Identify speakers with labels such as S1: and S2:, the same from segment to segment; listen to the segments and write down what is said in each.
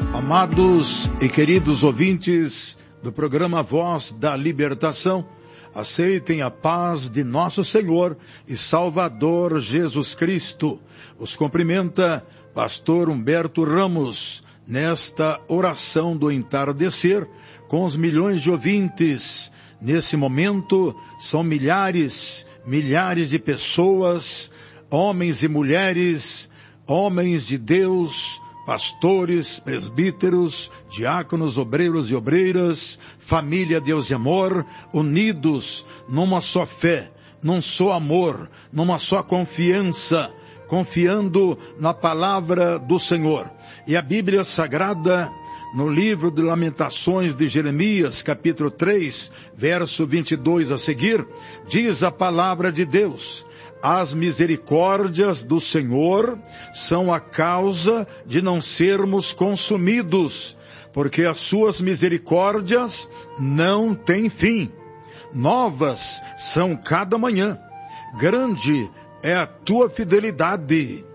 S1: Amados e queridos ouvintes do programa Voz da Libertação, aceitem a paz de nosso Senhor e Salvador Jesus Cristo. Os cumprimenta Pastor Humberto Ramos, nesta oração do entardecer, com os milhões de ouvintes. Nesse momento, são milhares de pessoas, homens e mulheres, homens de Deus, pastores, presbíteros, diáconos, obreiros e obreiras, família Deus e Amor, unidos numa só fé, num só amor, numa só confiança, confiando na palavra do Senhor. E a Bíblia Sagrada, no livro de Lamentações de Jeremias, capítulo 3, verso 22 a seguir, diz a palavra de Deus: as misericórdias do Senhor são a causa de não sermos consumidos, porque as suas misericórdias não têm fim. Novas são cada manhã. Grande é a tua fidelidade.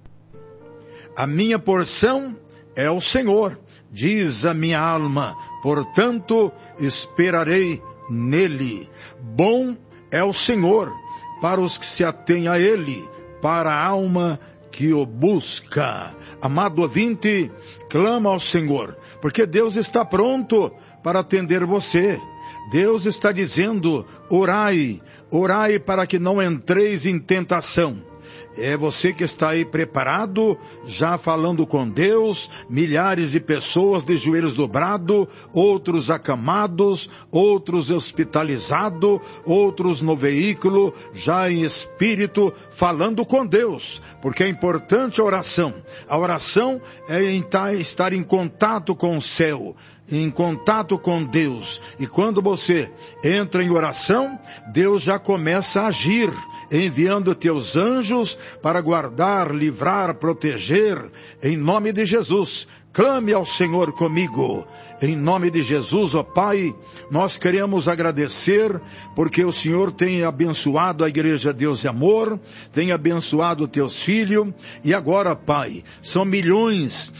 S1: A minha porção é o Senhor, diz a minha alma, portanto esperarei nele. Bom é o Senhor para os que se atêm a Ele, para a alma que o busca. Amado ouvinte, clama ao Senhor, porque Deus está pronto para atender você. Deus está dizendo: orai, orai para que não entreis em tentação. É você que está aí preparado, já falando com Deus, milhares de pessoas de joelhos dobrados, outros acamados, outros hospitalizados, outros no veículo, já em espírito, falando com Deus, porque é importante a oração. A oração é estar em contato com o céu, em contato com Deus. E quando você entra em oração, Deus já começa a agir, enviando teus anjos para guardar, livrar, proteger, em nome de Jesus. Clame ao Senhor comigo. Em nome de Jesus, ó Pai, nós queremos agradecer porque o Senhor tem abençoado a Igreja Deus e Amor, tem abençoado teus filhos, e agora, Pai, são milhões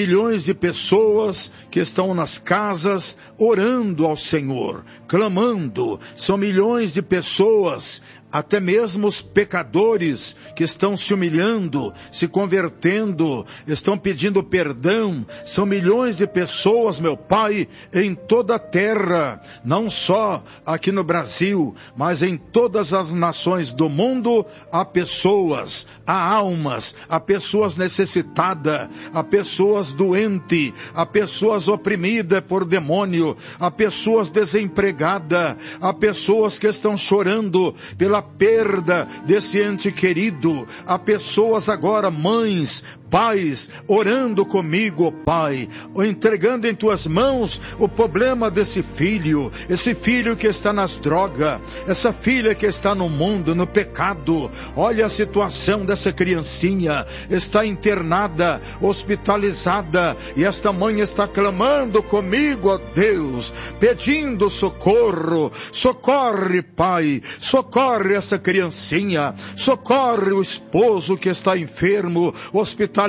S1: de pessoas que estão nas casas orando ao Senhor, clamando. São milhões de pessoas, até mesmo os pecadores que estão se humilhando, se convertendo, estão pedindo perdão. São milhões de pessoas, meu Pai, em toda a terra, não só aqui no Brasil, mas em todas as nações do mundo. Há pessoas, há almas, há pessoas necessitadas, há pessoas doentes, há pessoas oprimidas por demônio, há pessoas desempregadas, há pessoas que estão chorando pela perda desse ente querido. Há pessoas agora, mães, pais, orando comigo, ó Pai, entregando em tuas mãos o problema desse filho, esse filho que está nas drogas, essa filha que está no mundo, no pecado. Olha a situação dessa criancinha, está internada, hospitalizada, e esta mãe está clamando comigo, ó Deus, pedindo socorro. Socorre, Pai, socorre essa criancinha, socorre o esposo que está enfermo, hospitalizado,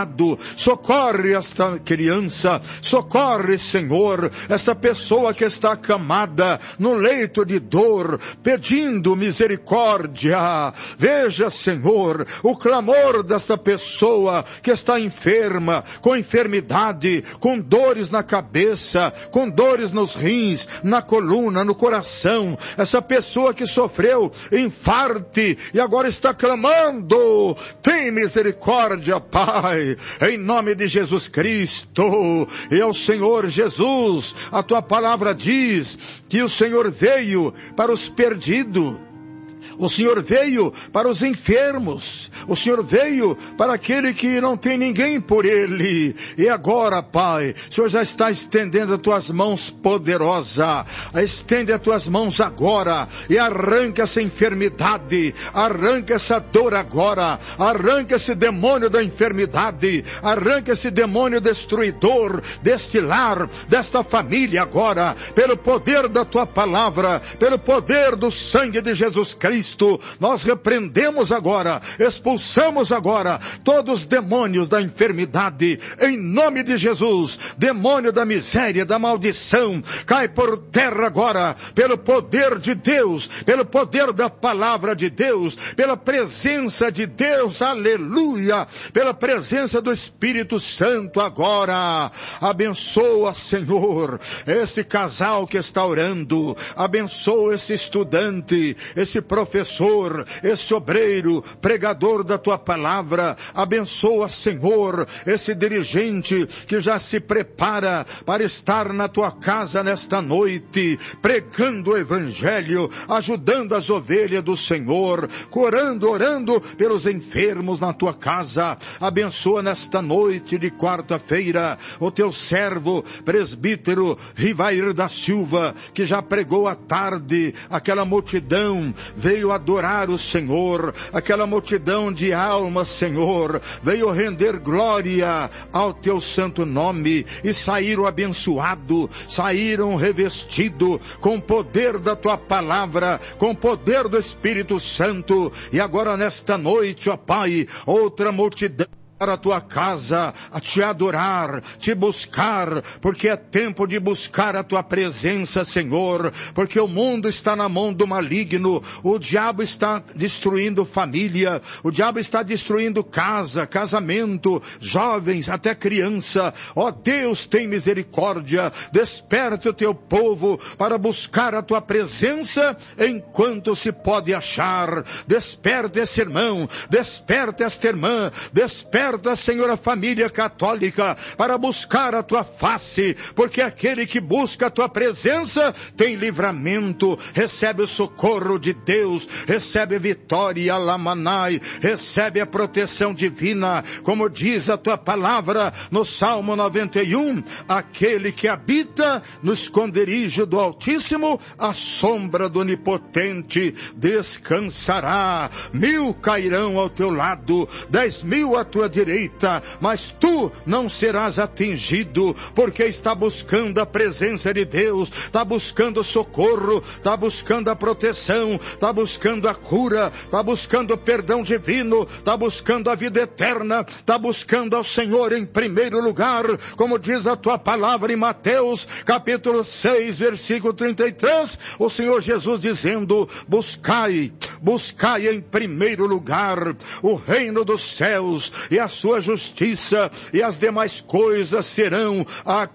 S1: socorre esta criança, socorre, Senhor, esta pessoa que está acamada no leito de dor, pedindo misericórdia. Veja, Senhor, o clamor desta pessoa que está enferma, com enfermidade, com dores na cabeça, com dores nos rins, na coluna, no coração. Essa pessoa que sofreu infarte e agora está clamando: tem misericórdia, Pai, em nome de Jesus Cristo. E ao Senhor Jesus, a tua palavra diz que o Senhor veio para os perdidos. O Senhor veio para os enfermos. O Senhor veio para aquele que não tem ninguém por ele. E agora, Pai, o Senhor já está estendendo as tuas mãos poderosa. Estende as tuas mãos agora e arranca essa enfermidade. Arranca essa dor agora. Arranca esse demônio da enfermidade. Arranca esse demônio destruidor deste lar, desta família agora. Pelo poder da tua palavra, pelo poder do sangue de Jesus Cristo. Cristo, nós repreendemos agora, expulsamos agora todos os demônios da enfermidade, em nome de Jesus. Demônio da miséria, da maldição, cai por terra agora, pelo poder de Deus, pelo poder da palavra de Deus, pela presença de Deus, aleluia, pela presença do Espírito Santo agora. Abençoa, Senhor, esse casal que está orando, abençoa esse estudante, esse professor, esse obreiro, pregador da tua palavra, abençoa, Senhor, esse dirigente que já se prepara para estar na tua casa nesta noite, pregando o evangelho, ajudando as ovelhas do Senhor, curando, orando pelos enfermos na tua casa. Abençoa nesta noite de quarta-feira o teu servo, presbítero Rivair da Silva, que já pregou à tarde. Aquela multidão veio adorar o Senhor, aquela multidão de almas, Senhor, veio render glória ao teu santo nome e saíram abençoados, saíram revestidos com o poder da tua palavra, com o poder do Espírito Santo. E agora nesta noite, ó Pai, outra multidão para a tua casa, a te adorar, te buscar, porque é tempo de buscar a tua presença, Senhor, porque o mundo está na mão do maligno, o diabo está destruindo família, o diabo está destruindo casa, casamento, jovens, até criança. Ó Deus, tem misericórdia, desperta o teu povo para buscar a tua presença enquanto se pode achar. Desperta esse irmão, desperta esta irmã, desperta, Senhor, a família católica para buscar a tua face, porque aquele que busca a tua presença tem livramento, recebe o socorro de Deus, recebe vitória, Lamanai, recebe a proteção divina, como diz a tua palavra no Salmo 91, aquele que habita no esconderijo do Altíssimo, à sombra do Onipotente descansará. 1000 cairão ao teu lado, 10.000 à tua direita, mas tu não serás atingido, porque está buscando a presença de Deus, está buscando socorro, está buscando a proteção, está buscando a cura, está buscando o perdão divino, está buscando a vida eterna, está buscando ao Senhor em primeiro lugar, como diz a tua palavra em Mateus capítulo 6, versículo 33, o Senhor Jesus dizendo: buscai em primeiro lugar o reino dos céus e a sua justiça, e as demais coisas serão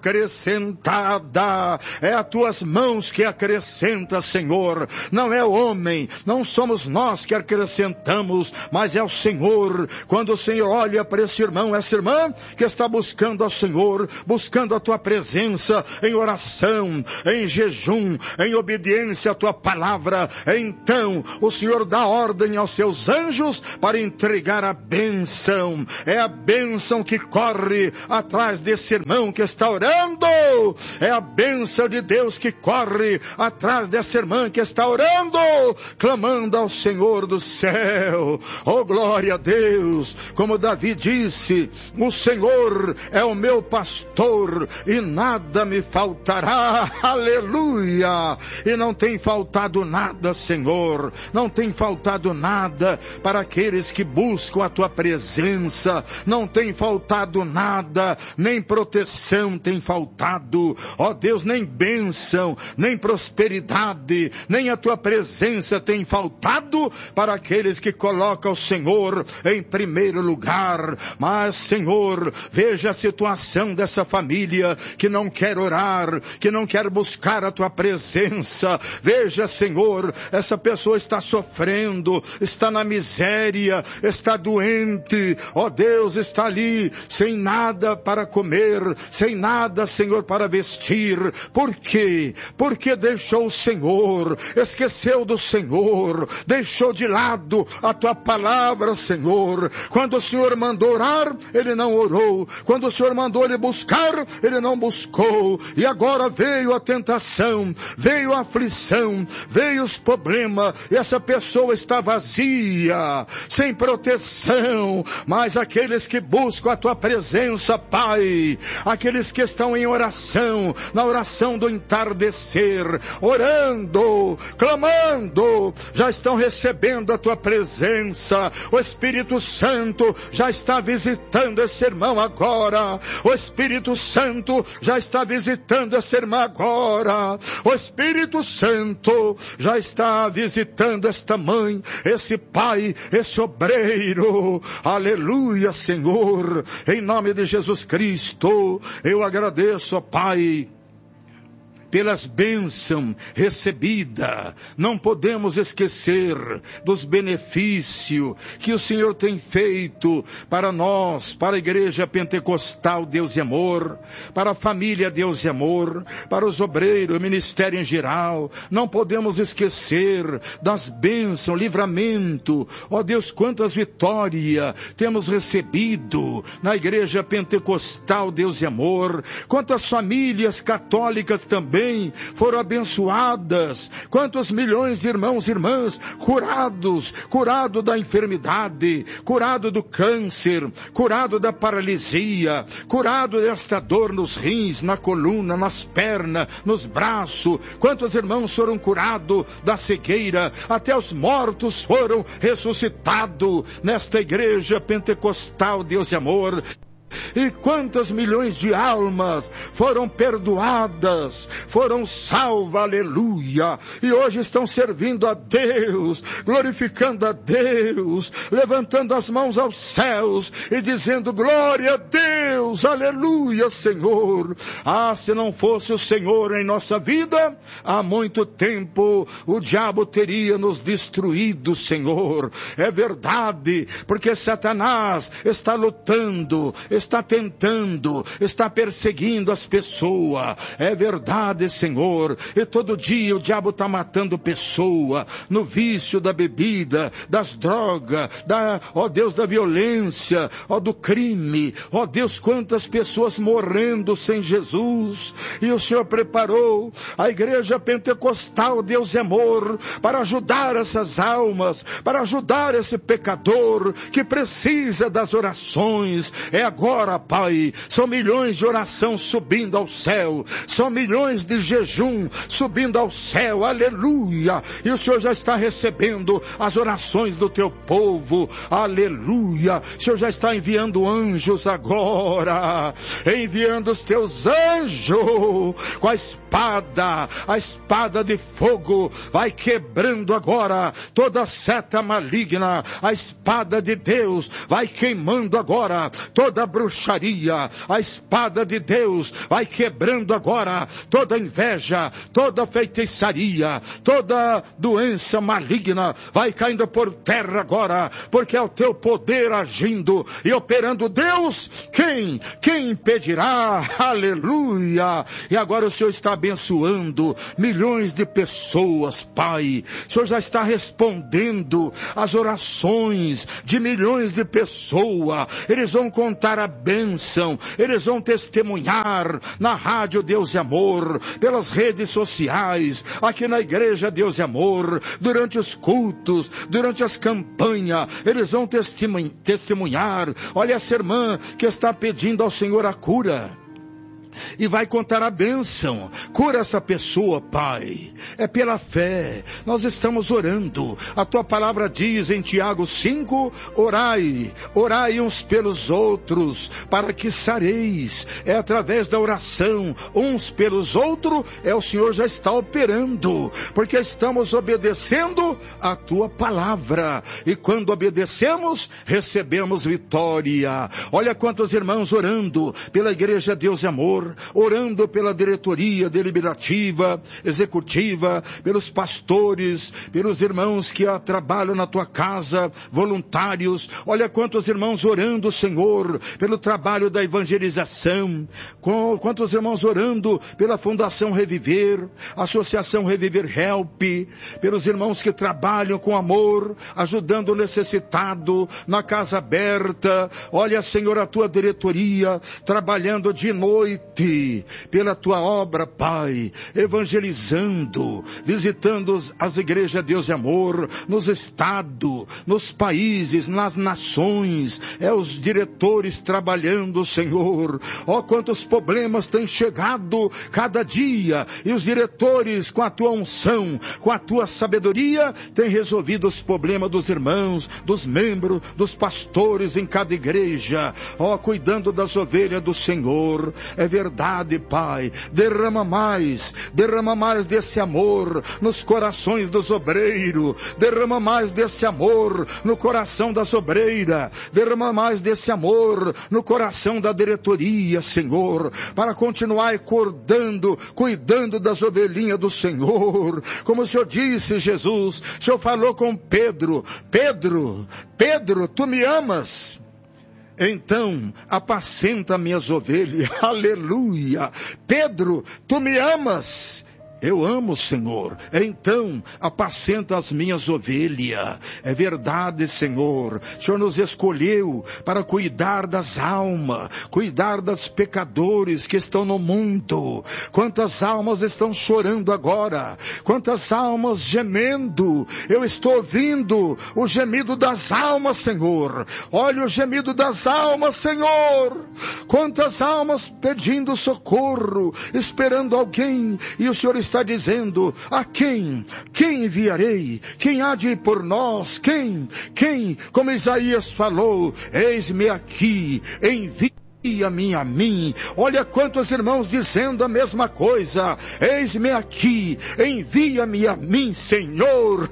S1: acrescentadas. É as tuas mãos que acrescenta, Senhor, não é o homem, não somos nós que acrescentamos, mas é o Senhor. Quando o Senhor olha para esse irmão, essa irmã que está buscando ao Senhor, buscando a tua presença em oração, em jejum, em obediência à tua palavra, então o Senhor dá ordem aos seus anjos para entregar a bênção. É a bênção que corre atrás desse irmão que está orando, é a bênção de Deus que corre atrás dessa irmã que está orando, clamando ao Senhor do céu. Oh, glória a Deus, como Davi disse: o Senhor é o meu pastor e nada me faltará. Aleluia! E não tem faltado nada, Senhor, não tem faltado nada para aqueles que buscam a tua presença, não tem faltado nada, nem proteção tem faltado, ó Deus, nem bênção, nem prosperidade, nem a tua presença tem faltado para aqueles que colocam o Senhor em primeiro lugar. Mas, Senhor, veja a situação dessa família que não quer orar, que não quer buscar a tua presença. Veja, Senhor, essa pessoa está sofrendo, está na miséria, está doente, ó Deus, está ali sem nada para comer, sem nada, Senhor, para vestir. Por quê? Porque deixou o Senhor, esqueceu do Senhor, deixou de lado a tua palavra, Senhor. Quando o Senhor mandou orar, ele não orou. Quando o Senhor mandou ele buscar, ele não buscou. E agora veio a tentação, veio a aflição, veio os problemas, e essa pessoa está vazia, sem proteção. Mas aqueles que buscam a tua presença, Pai, aqueles que estão em oração, na oração do entardecer, orando, clamando, já estão recebendo a tua presença. O Espírito Santo já está visitando esse irmão agora. O Espírito Santo já está visitando essa irmã agora. O Espírito Santo já está visitando esta mãe, esse pai, esse obreiro. Aleluia, Senhor. Em nome de Jesus Cristo, eu agradeço, ó Pai, pelas bênçãos recebidas. Não podemos esquecer dos benefícios que o Senhor tem feito para nós, para a Igreja Pentecostal Deus e Amor, para a família Deus e Amor, para os obreiros, o ministério em geral. Não podemos esquecer das bênçãos, livramento. Ó Deus, quantas vitórias temos recebido na Igreja Pentecostal Deus e Amor. Quantas famílias católicas também foram abençoadas. Quantos milhões de irmãos e irmãs curados da enfermidade, curado do câncer, curado da paralisia, curado desta dor nos rins, na coluna, nas pernas, nos braços. Quantos irmãos foram curados da cegueira, até os mortos foram ressuscitados nesta Igreja Pentecostal Deus e Amor. E quantas milhões de almas foram perdoadas, foram salvas, aleluia, e hoje estão servindo a Deus, glorificando a Deus, levantando as mãos aos céus e dizendo glória a Deus, aleluia, Senhor. Ah, se não fosse o Senhor em nossa vida, há muito tempo o diabo teria nos destruído, Senhor. É verdade, porque Satanás está lutando, está tentando, está perseguindo as pessoas. É verdade, Senhor. E todo dia o diabo está matando pessoa no vício da bebida, das drogas, ó Deus, da violência, ó do crime. Ó Deus, quantas pessoas morrendo sem Jesus. E o Senhor preparou a Igreja Pentecostal Deus e Amor para ajudar essas almas, para ajudar esse pecador que precisa das orações. É agora, Pai, são milhões de oração subindo ao céu, são milhões de jejum subindo ao céu, aleluia, e o Senhor já está recebendo as orações do teu povo, aleluia. O Senhor já está enviando anjos agora, enviando os teus anjos com a espada de fogo, vai quebrando agora toda seta maligna. A espada de Deus vai queimando agora toda bruxaria. A espada de Deus vai quebrando agora toda inveja, toda feitiçaria, toda doença maligna vai caindo por terra agora, porque é o teu poder agindo e operando. Deus, quem impedirá? Aleluia. E agora o Senhor está abençoando milhões de pessoas, Pai. O Senhor já está respondendo as orações de milhões de pessoas. Eles vão contar a bênção, eles vão testemunhar na rádio Deus e Amor, pelas redes sociais, aqui na Igreja Deus e Amor, durante os cultos, durante as campanhas, eles vão testemunhar. Olha essa irmã que está pedindo ao Senhor a cura. E vai contar a bênção. Cura essa pessoa, Pai. É pela fé. Nós estamos orando. A tua palavra diz em Tiago 5, orai uns pelos outros, para que sareis. É através da oração, uns pelos outros, o Senhor já está operando, porque estamos obedecendo a tua palavra. E quando obedecemos, recebemos vitória. Olha quantos irmãos orando pela Igreja Deus e Amor, orando pela diretoria deliberativa, executiva, pelos pastores, pelos irmãos que trabalham na tua casa, voluntários. Olha quantos irmãos orando, Senhor, pelo trabalho da evangelização. Quantos irmãos orando pela Fundação Reviver, Associação Reviver Help, pelos irmãos que trabalham com amor, ajudando o necessitado, na casa aberta. Olha, Senhor, a tua diretoria trabalhando de noite, ti, pela tua obra, Pai, evangelizando, visitando as igrejas, Deus de amor, nos estados, nos países, nas nações, os diretores trabalhando, Senhor. Ó, quantos problemas têm chegado cada dia, e os diretores, com a tua unção, com a tua sabedoria, têm resolvido os problemas dos irmãos, dos membros, dos pastores em cada igreja, ó, cuidando das ovelhas do Senhor. É verdade, Pai, derrama mais desse amor nos corações dos obreiros, derrama mais desse amor no coração das obreiras, derrama mais desse amor no coração da diretoria, Senhor, para continuar cuidando das ovelhinhas do Senhor. Como o Senhor disse, Jesus, o Senhor falou com Pedro, Pedro, tu me amas? Então, apacenta minhas ovelhas. Aleluia. Pedro, tu me amas? Eu amo, Senhor. Então, apacenta as minhas ovelhas. É verdade, Senhor. O Senhor nos escolheu para cuidar das almas, cuidar dos pecadores que estão no mundo. Quantas almas estão chorando agora? Quantas almas gemendo? Eu estou ouvindo o gemido das almas, Senhor. Olha o gemido das almas, Senhor. Quantas almas pedindo socorro, esperando alguém, e o Senhor está dizendo: a quem enviarei? Quem há de ir por nós? Quem? Como Isaías falou: eis-me aqui, envia-me a mim. Olha quantos irmãos dizendo a mesma coisa: eis-me aqui, envia-me a mim, Senhor.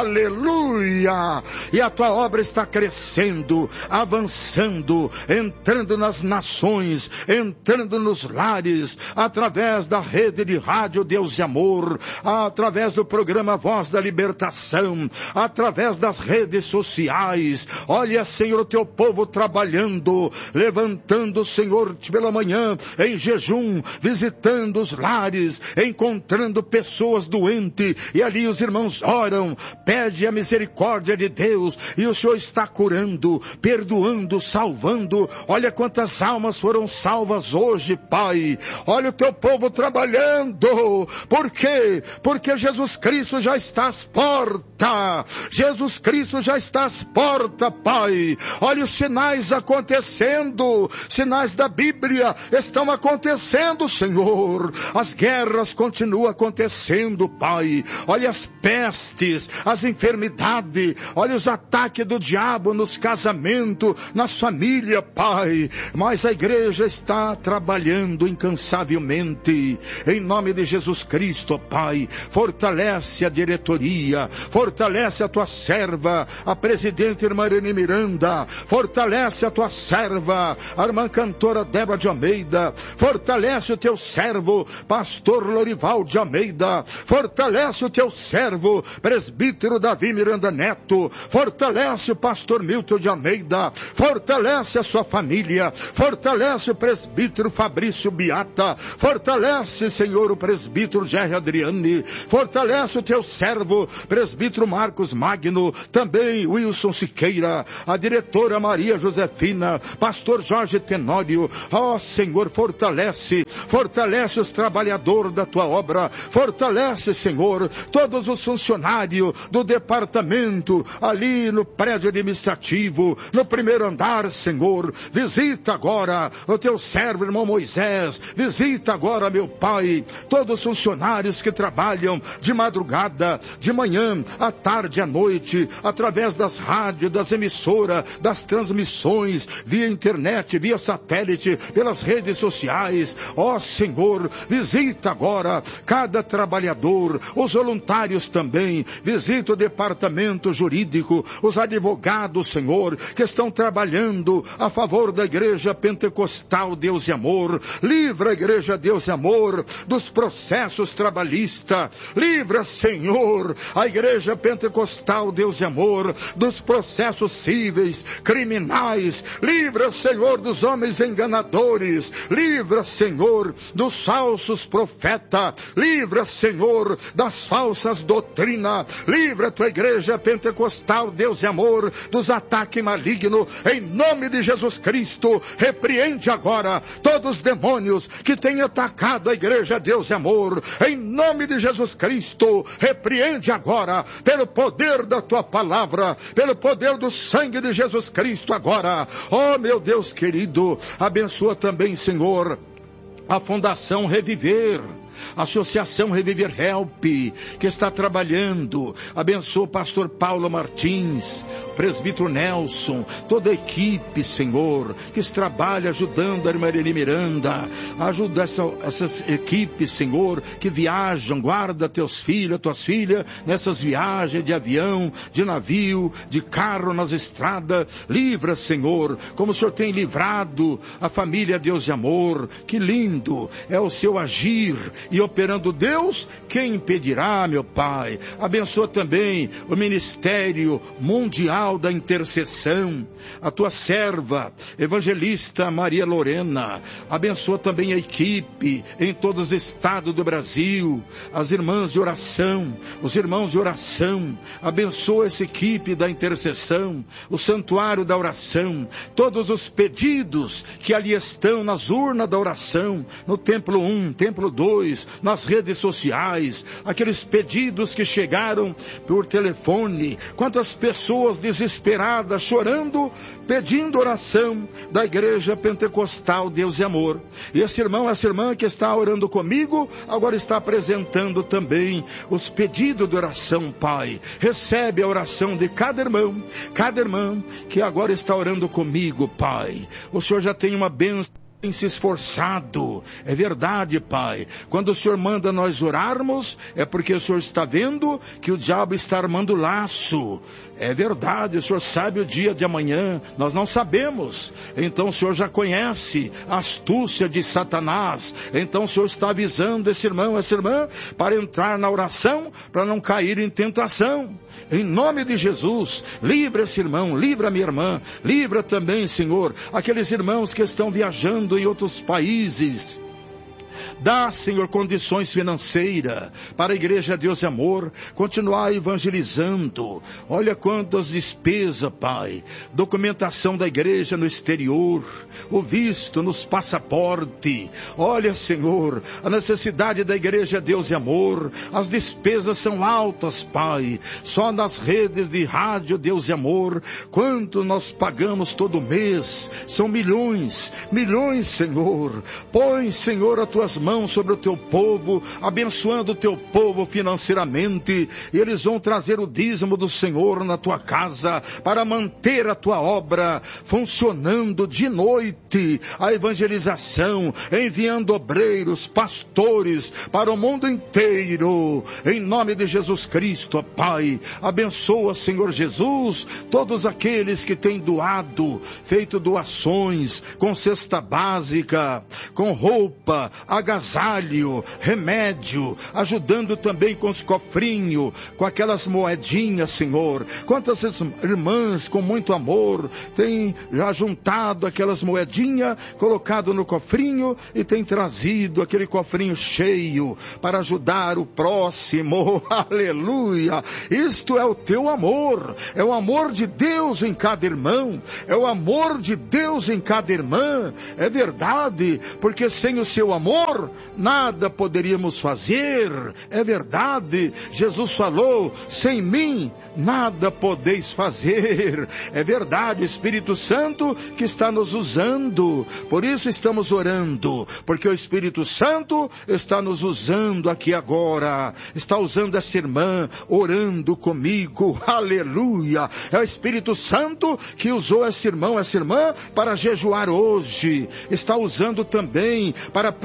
S1: Aleluia. E a tua obra está crescendo, avançando, entrando nas nações, entrando nos lares, através da rede de rádio Deus de Amor, através do programa Voz da Libertação, através das redes sociais. Olha, Senhor, o teu povo trabalhando, levantando, Senhor, pela manhã, em jejum, visitando os lares, encontrando pessoas doentes, e ali os irmãos oram, pede a misericórdia de Deus, e o Senhor está curando, perdoando, salvando. Olha quantas almas foram salvas hoje, Pai. Olha o teu povo trabalhando. Por quê? Porque Jesus Cristo já está às portas. Jesus Cristo já está às portas, Pai. Olha os sinais acontecendo, sinais da Bíblia estão acontecendo, Senhor. As guerras continuam acontecendo, Pai. Olha as pestes, as enfermidades, olha os ataques do diabo nos casamentos, nas famílias, Pai. Mas a igreja está trabalhando incansavelmente. Em nome de Jesus Cristo, Pai, fortalece a diretoria, fortalece a tua serva, a presidente irmã Irene Miranda, fortalece a tua serva, a irmã cantora Débora de Almeida, fortalece o teu servo, pastor Lorival de Almeida, fortalece o teu servo, presbítero Davi Miranda Neto, fortalece o pastor Milton de Almeida, fortalece a sua família, fortalece o presbítero Fabrício Beata, fortalece, Senhor, o presbítero Jerry Adriane, fortalece o teu servo, presbítero Marcos Magno, também Wilson Siqueira, a diretora Maria Josefina, pastor Jorge Tenório. Ó, Senhor, fortalece os trabalhadores da tua obra, fortalece, Senhor, todos os funcionários do departamento, ali no prédio administrativo, no primeiro andar, Senhor. Visita agora o teu servo, irmão Moisés, visita agora, meu Pai, todos os funcionários que trabalham de madrugada, de manhã, à tarde, à noite, através das rádios, das emissoras, das transmissões, via internet, via satélite, pelas redes sociais. Ó, Senhor, visita agora cada trabalhador, os voluntários também, visita o departamento jurídico, os advogados, Senhor, que estão trabalhando a favor da igreja pentecostal Deus e Amor. Livra a igreja Deus e Amor dos processos trabalhistas. Livra, Senhor, a igreja pentecostal Deus e Amor dos processos cíveis, criminais. Livra, Senhor, dos homens homens enganadores. Livra, Senhor, dos falsos profetas. Livra, Senhor, das falsas doutrinas. Livra a tua igreja pentecostal, Deus de amor, dos ataques malignos. Em nome de Jesus Cristo, repreende agora todos os demônios que têm atacado a igreja, Deus de amor. Em nome de Jesus Cristo, repreende agora, pelo poder da tua palavra, pelo poder do sangue de Jesus Cristo agora. Oh, meu Deus querido, abençoa também, Senhor, a Fundação Reviver, Associação Reviver Help, que está trabalhando. Abençoa o pastor Paulo Martins, presbítero Nelson, toda a equipe, Senhor, que trabalha ajudando a irmã Irene Miranda. Ajuda essas equipes, Senhor, que viajam. Guarda teus filhos, tuas filhas, nessas viagens de avião, de navio, de carro nas estradas. Livra, Senhor, como o Senhor tem livrado a família, Deus de amor. Que lindo é o seu agir. E operando Deus, quem impedirá, meu Pai? Abençoa também o Ministério Mundial da Intercessão, a tua serva, evangelista Maria Lorena. Abençoa também a equipe em todos os estados do Brasil, as irmãs de oração, os irmãos de oração. Abençoa essa equipe da intercessão, o santuário da oração, todos os pedidos que ali estão nas urnas da oração, no templo 1, templo 2, nas redes sociais, aqueles pedidos que chegaram por telefone. Quantas pessoas desesperadas, chorando, pedindo oração da igreja pentecostal, Deus e amor. E esse irmão, essa irmã que está orando comigo, agora está apresentando também os pedidos de oração, Pai. Recebe a oração de cada irmão que agora está orando comigo, Pai. O Senhor já tem uma bênção. Tem se esforçado, é verdade, Pai. Quando o Senhor manda nós orarmos, é porque o Senhor está vendo que o diabo está armando laço. É verdade, o Senhor sabe o dia de amanhã, nós não sabemos. Então o Senhor já conhece a astúcia de Satanás. Então o Senhor está avisando esse irmão, essa irmã, para entrar na oração, para não cair em tentação. Em nome de Jesus, livra esse irmão, livra a minha irmã, livra também, Senhor, aqueles irmãos que estão viajando em outros países. Dá, Senhor, condições financeiras para a igreja Deus e Amor continuar evangelizando. Olha quantas despesas, Pai. Documentação da igreja no exterior, o visto nos passaportes. Olha, Senhor, a necessidade da igreja Deus e Amor. As despesas são altas, Pai. Só nas redes de rádio Deus e Amor, quanto nós pagamos todo mês? São milhões, Senhor. Põe, Senhor, as tuas mãos sobre o teu povo, abençoando o teu povo financeiramente, e eles vão trazer o dízimo do Senhor na tua casa, para manter a tua obra funcionando de noite, a evangelização, enviando obreiros, pastores, para o mundo inteiro, em nome de Jesus Cristo, ó Pai. Abençoa, Senhor Jesus, todos aqueles que têm doado, feito doações, com cesta básica, com roupa, agasalho, remédio, ajudando também com os cofrinhos, com aquelas moedinhas, Senhor. Quantas irmãs com muito amor têm já juntado aquelas moedinhas, colocado no cofrinho e têm trazido aquele cofrinho cheio para ajudar o próximo. Aleluia! Isto é o teu amor, é o amor de Deus em cada irmão, é o amor de Deus em cada irmã. É verdade, porque sem o seu amor nada poderíamos fazer. É verdade, Jesus falou: sem mim nada podeis fazer. É verdade, Espírito Santo que está nos usando, por isso estamos orando, porque o Espírito Santo está nos usando aqui agora, está usando essa irmã, orando comigo. Aleluia! É o Espírito Santo que usou esse irmão, essa irmã para jejuar hoje, está usando também para pregar a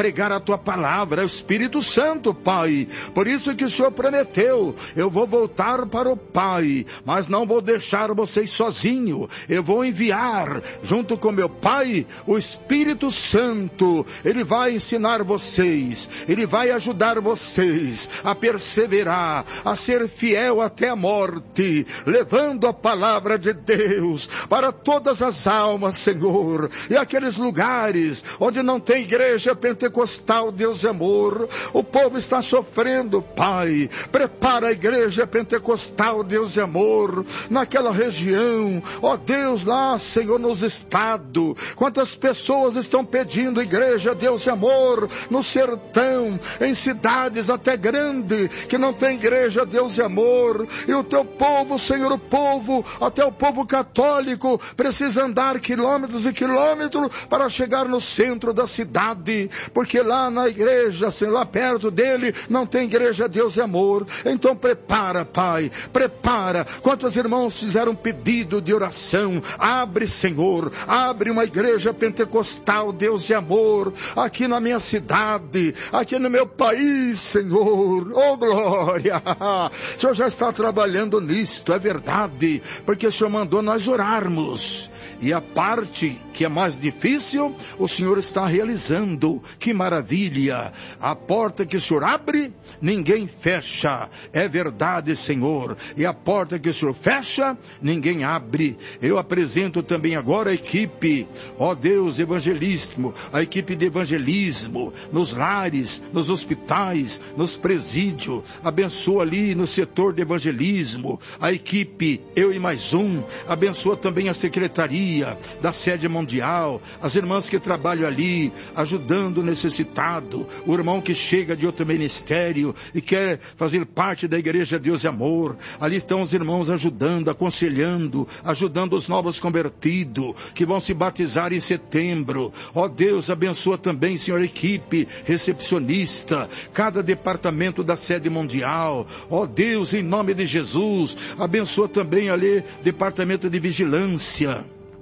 S1: tua palavra, é o Espírito Santo, Pai. Por isso que o Senhor prometeu, eu vou voltar para o Pai, mas não vou deixar vocês sozinhos. Eu vou enviar, junto com meu Pai, o Espírito Santo. Ele vai ensinar vocês, ele vai ajudar vocês a perseverar, a ser fiel até a morte, levando a palavra de Deus para todas as almas, Senhor, e aqueles lugares onde não tem igreja pentecostal, Deus é amor, o povo está sofrendo, Pai. Prepara a igreja pentecostal, Deus é amor, naquela região, ó Deus, lá, Senhor, nos estados. Quantas pessoas estão pedindo igreja, Deus é amor, no sertão, em cidades até grandes, que não tem igreja, Deus é amor. E o teu povo, Senhor, o povo, até o povo católico, precisa andar quilômetros e quilômetros para chegar no centro da cidade, porque lá na igreja, Senhor, lá perto dele, não tem igreja, Deus é amor. Então prepara, Pai, prepara. Quantos irmãos fizeram pedido de oração? Abre, Senhor, abre uma igreja pentecostal, Deus é amor, aqui na minha cidade, aqui no meu país, Senhor. Oh, glória! O Senhor já está trabalhando nisto, é verdade, porque o Senhor mandou nós orarmos. E a parte que é mais difícil, o Senhor está realizando. Que maravilha! A porta que o Senhor abre, ninguém fecha. É verdade, Senhor. E a porta que o Senhor fecha, ninguém abre. Eu apresento também agora a equipe, ó Deus, evangelismo, a equipe de evangelismo, nos lares, nos hospitais, nos presídios. Abençoa ali no setor de evangelismo, a equipe, eu e mais um. Abençoa também a secretaria da sede mundial, as irmãs que trabalham ali, ajudando o necessitado, o irmão que chega de outro ministério e quer fazer parte da igreja Deus e Amor. Ali estão os irmãos ajudando, aconselhando, ajudando os novos convertidos, que vão se batizar em setembro. Ó Deus, abençoa também, Senhor, a equipe recepcionista, cada departamento da sede mundial. Ó Deus, em nome de Jesus, abençoa também ali, departamento de vigilância.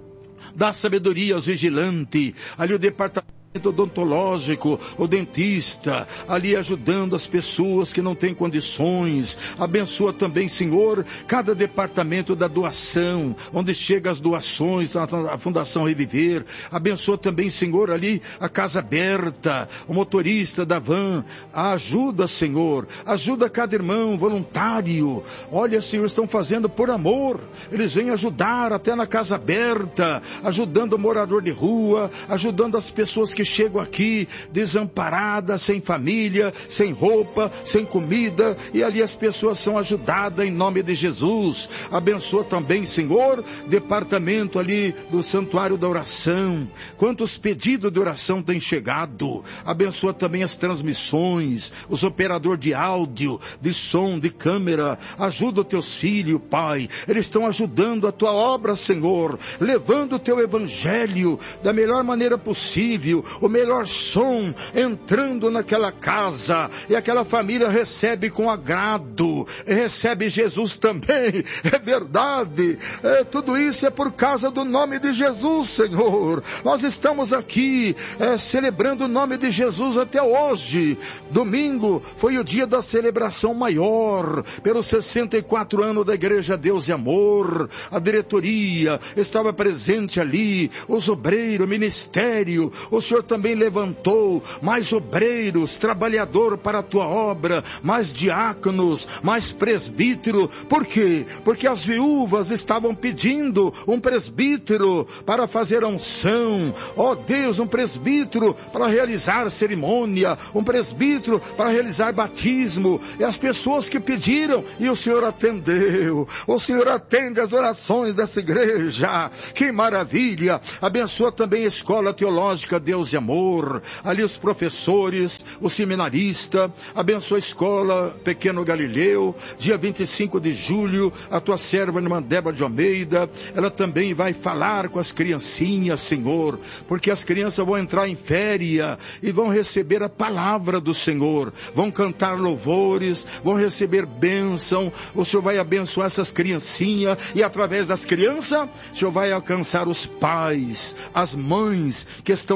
S1: Dá sabedoria aos vigilantes, ali o departamento odontológico, o dentista, ali ajudando as pessoas que não têm condições. Abençoa também, Senhor, cada departamento da doação, onde chegam as doações, a Fundação Reviver. Abençoa também, Senhor, ali a casa aberta, o motorista da van. Ajuda, Senhor, ajuda cada irmão voluntário. Olha, Senhor, estão fazendo por amor. Eles vêm ajudar até na casa aberta, ajudando o morador de rua, ajudando as pessoas que chegam aqui desamparadas, sem família, sem roupa, sem comida, e ali as pessoas são ajudadas em nome de Jesus. Abençoa também, Senhor, departamento ali do santuário da oração. Quantos pedidos de oração têm chegado? Abençoa também as transmissões, os operadores de áudio, de som, de câmera. Ajuda os teus filhos, Pai. Eles estão ajudando a tua obra, Senhor, levando o teu evangelho da melhor maneira possível, o melhor som entrando naquela casa, e aquela família recebe com agrado, recebe Jesus também. É verdade, tudo isso é por causa do nome de Jesus, Senhor. Nós estamos aqui celebrando o nome de Jesus até hoje. Domingo foi o dia da celebração maior, pelos 64 anos da Igreja Deus e Amor. A diretoria estava presente ali, os obreiros, o ministério. O Senhor também levantou mais obreiros, trabalhador para a tua obra, mais diáconos, mais presbítero. Por quê? Porque as viúvas estavam pedindo um presbítero para fazer a unção. Ó Deus, um presbítero para realizar cerimônia, um presbítero para realizar batismo. E as pessoas que pediram, e o Senhor atendeu. O Senhor atende as orações dessa igreja. Que maravilha! Abençoa também a escola teológica Deus e Amor, ali os professores, o seminarista. Abençoa a escola Pequeno Galileu, dia 25 de julho, a tua serva irmã Débora de Almeida, ela também vai falar com as criancinhas, Senhor, porque as crianças vão entrar em férias e vão receber a palavra do Senhor, vão cantar louvores, vão receber bênção. O Senhor vai abençoar essas criancinhas, e através das crianças, o Senhor vai alcançar os pais, as mães que estão longe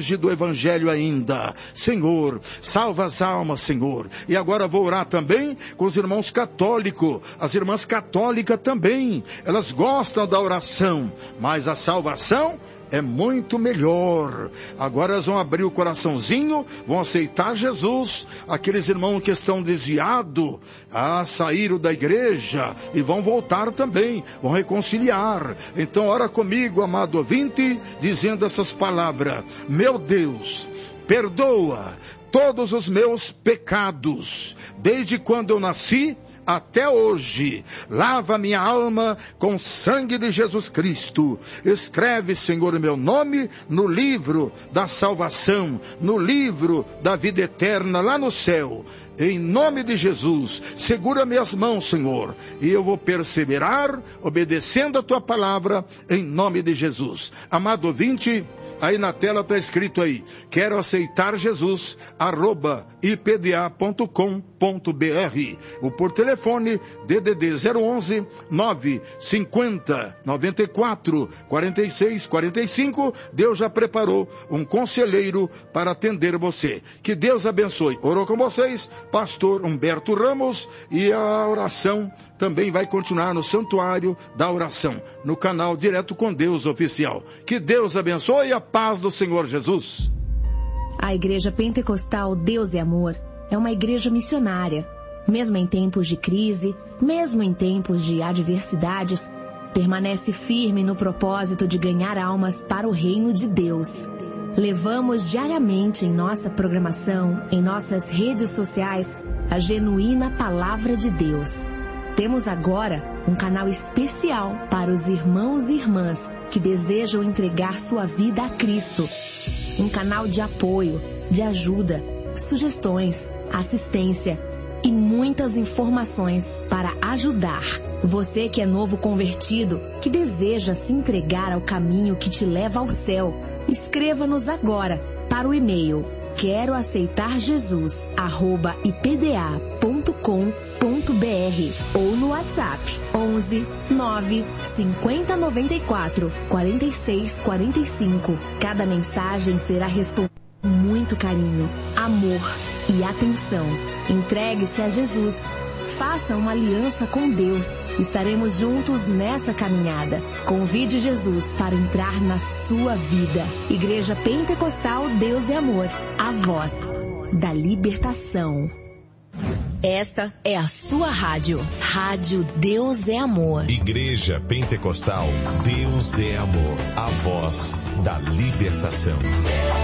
S1: longe do Evangelho ainda. Senhor, salva as almas, Senhor. E agora vou orar também com os irmãos católicos. As irmãs católicas também, elas gostam da oração, mas a salvação é muito melhor. Agora elas vão abrir o coraçãozinho, vão aceitar Jesus. Aqueles irmãos que estão desviados, saíram da igreja e vão voltar também, vão reconciliar. Então ora comigo, amado ouvinte, dizendo essas palavras: meu Deus, perdoa todos os meus pecados, desde quando eu nasci até hoje. Lava minha alma com o sangue de Jesus Cristo. Escreve, Senhor, meu nome no livro da salvação, no livro da vida eterna lá no céu. Em nome de Jesus, segura minhas mãos, Senhor, e eu vou perseverar, obedecendo a tua palavra, em nome de Jesus. Amado ouvinte, aí na tela está escrito aí: quero aceitar Jesus, @ipda.com.br. ou por telefone DDD 011 950 94 46 45. Deus já preparou um conselheiro para atender você. Que Deus abençoe. Orou com vocês pastor Humberto Ramos, e a oração também vai continuar no Santuário da Oração, no canal Direto com Deus Oficial. Que Deus abençoe e a paz do Senhor Jesus.
S2: A Igreja Pentecostal Deus é Amor é uma igreja missionária. Mesmo em tempos de crise, mesmo em tempos de adversidades, permanece firme no propósito de ganhar almas para o reino de Deus. Levamos diariamente em nossa programação, em nossas redes sociais, a genuína palavra de Deus. Temos agora um canal especial para os irmãos e irmãs que desejam entregar sua vida a Cristo. Um canal de apoio, de ajuda, sugestões, assistência e muitas informações para ajudar. Você que é novo convertido, que deseja se entregar ao caminho que te leva ao céu, escreva-nos agora para o e-mail queroaceitarjesus@ipda.com.br ou no WhatsApp 11 9 50 94 46 45. Cada mensagem será respondida com muito carinho, amor e atenção. Entregue-se a Jesus. Faça uma aliança com Deus. Estaremos juntos nessa caminhada. Convide Jesus para entrar na sua vida. Igreja Pentecostal Deus é Amor, a voz da libertação. Esta é a sua rádio. Rádio Deus é Amor.
S3: Igreja Pentecostal Deus é Amor, a voz da libertação.